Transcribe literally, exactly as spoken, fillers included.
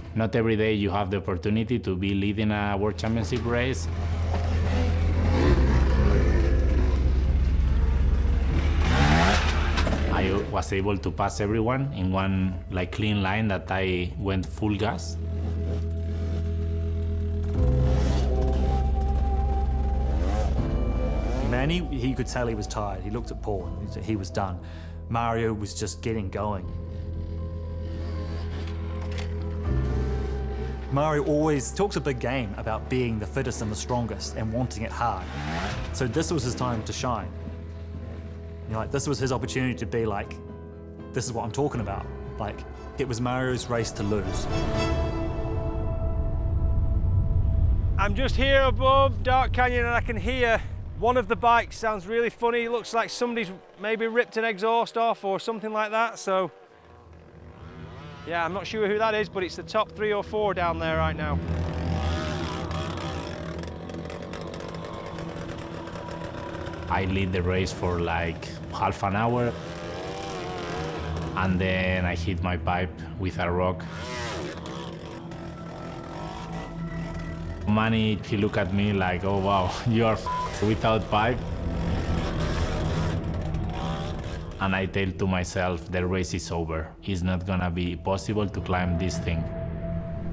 Not every day you have the opportunity to be leading a World Championship race. I was able to pass everyone in one like clean line that I went full gas. Manny, he could tell he was tired. He looked at Paul and he was done. Mario was just getting going. Mario always talks a big game about being the fittest and the strongest and wanting it hard. So this was his time to shine. You know, like, this was his opportunity to be like, this is what I'm talking about. Like, it was Mario's race to lose. I'm just here above Dark Canyon and I can hear one of the bikes sounds really funny. It looks like somebody's maybe ripped an exhaust off or something like that. So, yeah, I'm not sure who that is, but it's the top three or four down there right now. I lead the race for like half an hour, and then I hit my pipe with a rock. Manny, he looked at me like, oh wow, you are f***ed without pipe. And I tell to myself, the race is over. It's not gonna be possible to climb this thing.